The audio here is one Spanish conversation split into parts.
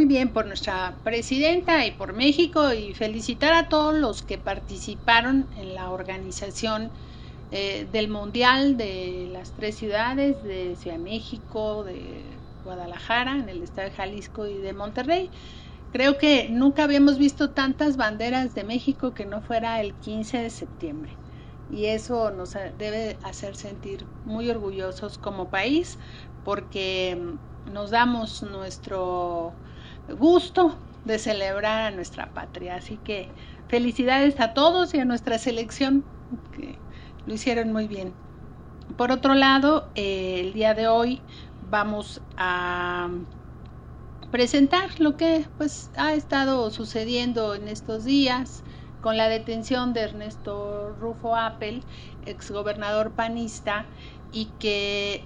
bien por nuestra presidenta y por México, y felicitar a todos los que participaron en la organización del Mundial de las 3 ciudades, de Ciudad de México, de Guadalajara, en el estado de Jalisco y de Monterrey. Creo que nunca habíamos visto tantas banderas de México que no fuera el 15 de septiembre. Y eso nos debe hacer sentir muy orgullosos como país, porque nos damos nuestro gusto de celebrar a nuestra patria. Así que felicidades a todos y a nuestra selección, que lo hicieron muy bien. Por otro lado, el día de hoy vamos a presentar lo que pues ha estado sucediendo en estos días con la detención de Ernesto Rufo Appel, exgobernador panista, y que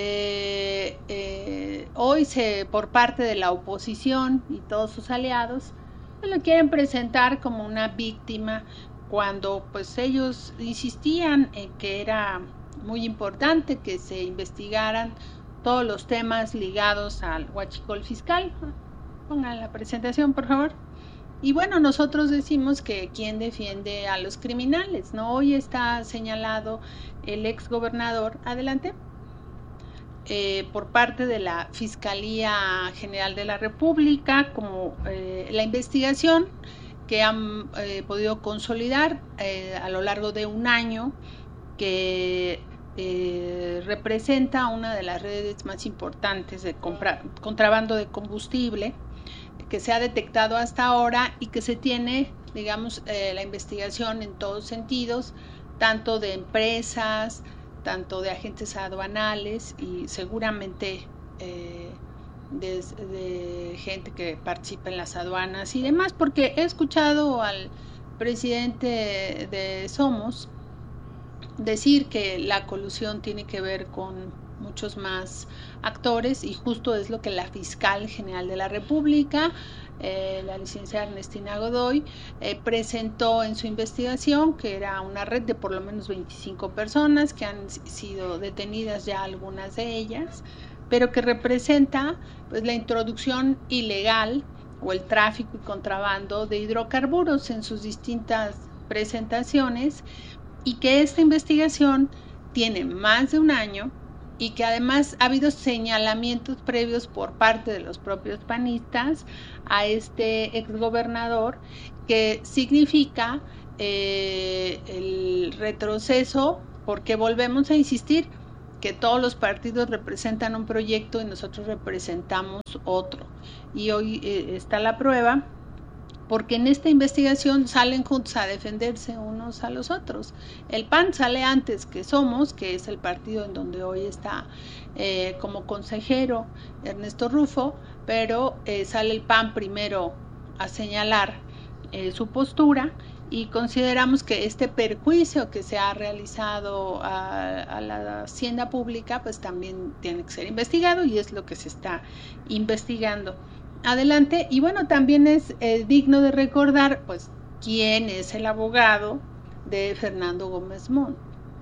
hoy por parte de la oposición y todos sus aliados lo quieren presentar como una víctima, cuando pues ellos insistían en que era muy importante que se investigaran todos los temas ligados al huachicol fiscal. Pongan la presentación, por favor. Y bueno, nosotros decimos que quién defiende a los criminales, ¿no? Hoy está señalado el exgobernador, adelante, por parte de la Fiscalía General de la República, como la investigación que han podido consolidar a lo largo de un año, que representa una de las redes más importantes de contrabando de combustible que se ha detectado hasta ahora, y que se tiene, digamos, la investigación en todos sentidos, tanto de empresas, tanto de agentes aduanales y seguramente de gente que participa en las aduanas y demás, porque he escuchado al presidente de Somos decir que la colusión tiene que ver con muchos más actores, y justo es lo que la fiscal general de la República, la licenciada Ernestina Godoy, presentó en su investigación, que era una red de por lo menos 25 personas que han sido detenidas ya, algunas de ellas, pero que representa pues la introducción ilegal o el tráfico y contrabando de hidrocarburos en sus distintas presentaciones, y que esta investigación tiene más de un año, y que además ha habido señalamientos previos por parte de los propios panistas a este exgobernador, que significa el retroceso, porque volvemos a insistir que todos los partidos representan un proyecto y nosotros representamos otro, y hoy está la prueba, porque en esta investigación salen juntos a defenderse unos a los otros. El PAN sale antes que Somos, que es el partido en donde hoy está como consejero Ernesto Rufo, pero sale el PAN primero a señalar su postura, y consideramos que este perjuicio que se ha realizado a la hacienda pública pues también tiene que ser investigado, y es lo que se está investigando. Adelante. Y bueno, también es digno de recordar pues quién es el abogado de Fernando Gómez Montt.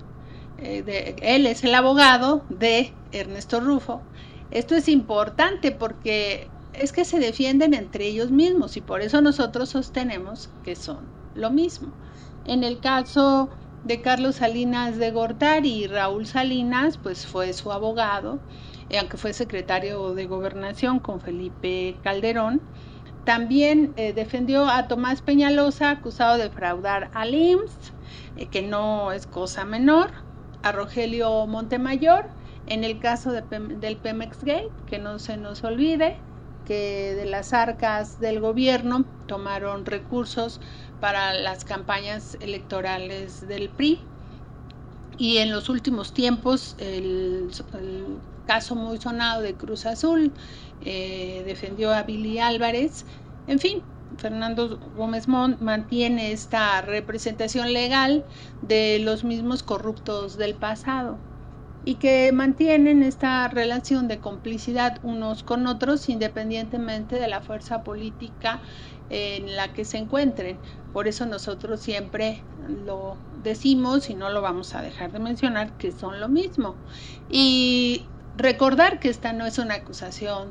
Él es el abogado de Ernesto Rufo. Esto es importante porque es que se defienden entre ellos mismos, y por eso nosotros sostenemos que son lo mismo. En el caso de Carlos Salinas de Gortari y Raúl Salinas, pues fue su abogado, aunque fue secretario de Gobernación con Felipe Calderón. También defendió a Tomás Peñalosa, acusado de fraudar al IMSS, que no es cosa menor, a Rogelio Montemayor, en el caso del Pemex Gate, que no se nos olvide que de las arcas del gobierno tomaron recursos para las campañas electorales del PRI, y en los últimos tiempos el caso muy sonado de Cruz Azul, defendió a Billy Álvarez. En fin, Fernando Gómez Montt mantiene esta representación legal de los mismos corruptos del pasado, y que mantienen esta relación de complicidad unos con otros independientemente de la fuerza política en la que se encuentren. Por eso nosotros siempre lo decimos y no lo vamos a dejar de mencionar, que son lo mismo. Y recordar que esta no es una acusación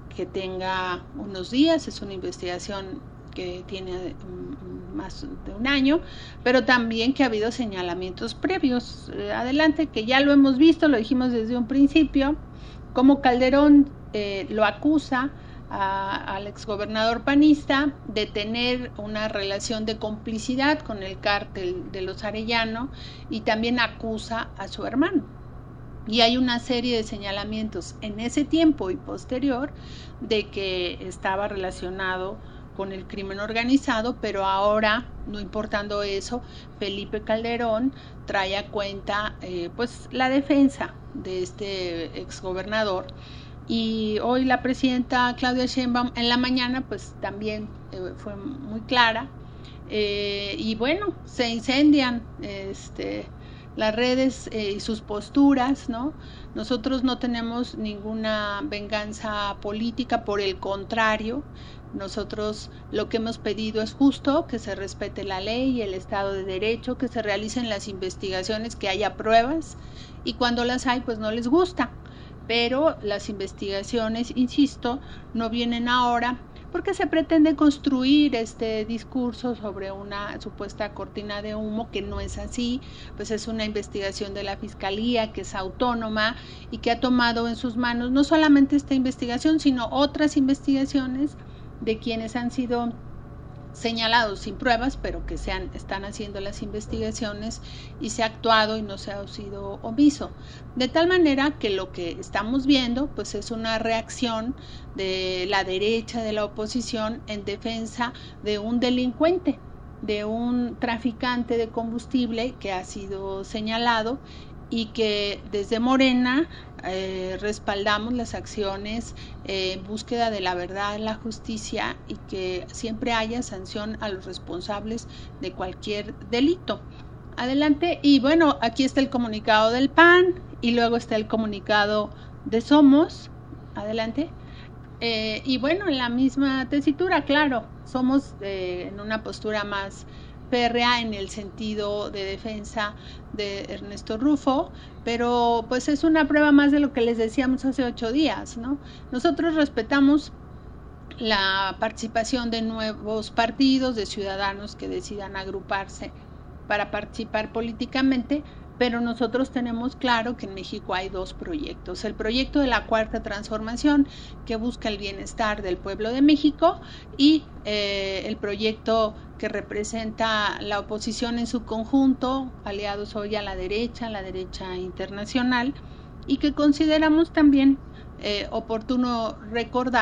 que tenga unos días, es una investigación que tiene más de un año, pero también que ha habido señalamientos previos. Adelante, que ya lo hemos visto, lo dijimos desde un principio, como Calderón lo acusa al exgobernador panista de tener una relación de complicidad con el cártel de los Arellano, y también acusa a su hermano. Y hay una serie de señalamientos en ese tiempo y posterior de que estaba relacionado con el crimen organizado, pero ahora, no importando eso, Felipe Calderón trae a cuenta pues la defensa de este exgobernador. Y hoy la presidenta Claudia Sheinbaum en la mañana pues también fue muy clara, y bueno, se incendian las redes y sus posturas, ¿no? Nosotros no tenemos ninguna venganza política, por el contrario, nosotros lo que hemos pedido es justo, que se respete la ley y el Estado de Derecho, que se realicen las investigaciones, que haya pruebas, y cuando las hay pues no les gusta. Pero las investigaciones, insisto, no vienen ahora porque se pretende construir este discurso sobre una supuesta cortina de humo, que no es así. Pues es una investigación de la Fiscalía, que es autónoma y que ha tomado en sus manos no solamente esta investigación, sino otras investigaciones de quienes han sido señalados sin pruebas, pero que están haciendo las investigaciones, y se ha actuado y no se ha sido omiso. De tal manera que lo que estamos viendo pues es una reacción de la derecha, de la oposición, en defensa de un delincuente, de un traficante de combustible que ha sido señalado, y que desde Morena respaldamos las acciones en búsqueda de la verdad, la justicia, y que siempre haya sanción a los responsables de cualquier delito. Adelante. Y bueno, aquí está el comunicado del PAN y luego está el comunicado de Somos. Adelante. Y bueno, en la misma tesitura, claro, Somos en una postura más férrea en el sentido de defensa de Ernesto Rufo, pero pues es una prueba más de lo que les decíamos hace 8 días, ¿no? Nosotros respetamos la participación de nuevos partidos, de ciudadanos que decidan agruparse para participar políticamente, pero nosotros tenemos claro que en México hay 2 proyectos. El proyecto de la Cuarta Transformación, que busca el bienestar del pueblo de México, y el proyecto que representa la oposición en su conjunto, aliados hoy a la derecha internacional, y que consideramos también oportuno recordar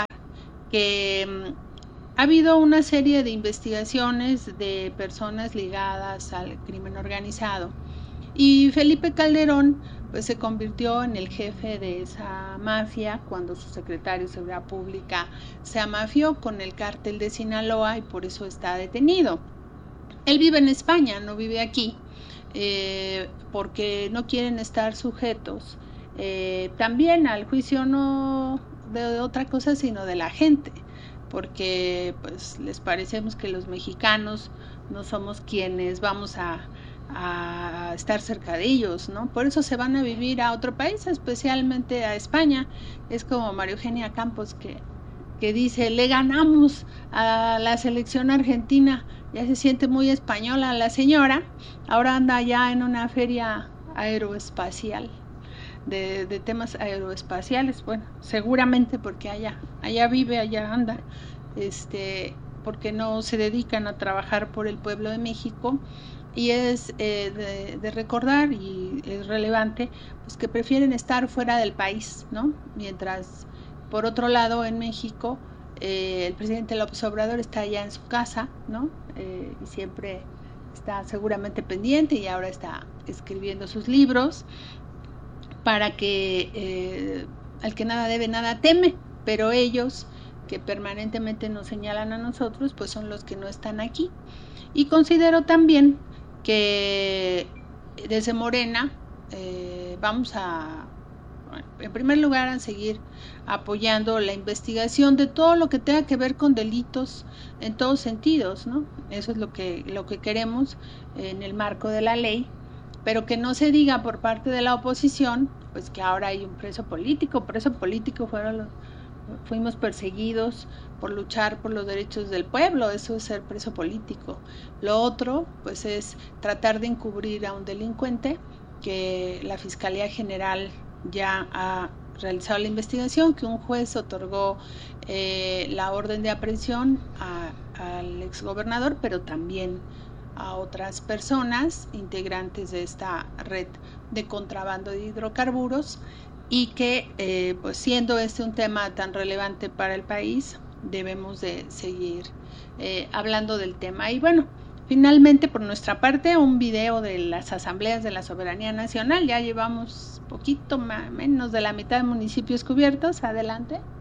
que ha habido una serie de investigaciones de personas ligadas al crimen organizado, y Felipe Calderón pues se convirtió en el jefe de esa mafia cuando su secretario de Seguridad Pública se amafió con el cártel de Sinaloa, y por eso está detenido. Él vive en España, no vive aquí, porque no quieren estar sujetos también al juicio, no de otra cosa sino de la gente, porque pues les parecemos que los mexicanos no somos quienes vamos a estar cerca de ellos, ¿no? Por eso se van a vivir a otro país, especialmente a España. Es como María Eugenia Campos que dice: le ganamos a la selección argentina. Ya se siente muy española la señora. Ahora anda ya en una feria aeroespacial, de temas aeroespaciales. Bueno, seguramente porque allá vive, allá anda, porque no se dedican a trabajar por el pueblo de México. Y es de recordar, y es relevante, pues que prefieren estar fuera del país, ¿no? Mientras, por otro lado, en México, el presidente López Obrador está allá en su casa, ¿no? Y siempre está seguramente pendiente, y ahora está escribiendo sus libros, para que al que nada debe, nada teme. Pero ellos, que permanentemente nos señalan a nosotros, pues son los que no están aquí. Y considero también que desde Morena vamos en primer lugar, a seguir apoyando la investigación de todo lo que tenga que ver con delitos en todos sentidos, ¿no? Eso es lo que queremos en el marco de la ley, pero que no se diga por parte de la oposición pues que ahora hay un preso político fueron fuimos perseguidos por luchar por los derechos del pueblo, eso es ser preso político. Lo otro, pues, es tratar de encubrir a un delincuente, que la Fiscalía General ya ha realizado la investigación, que un juez otorgó la orden de aprehensión al exgobernador, pero también a otras personas integrantes de esta red de contrabando de hidrocarburos, y que pues siendo este un tema tan relevante para el país, debemos de seguir hablando del tema. Y bueno, finalmente, por nuestra parte, un video de las asambleas de la soberanía nacional. Ya llevamos poquito menos de la mitad de municipios cubiertos. Adelante.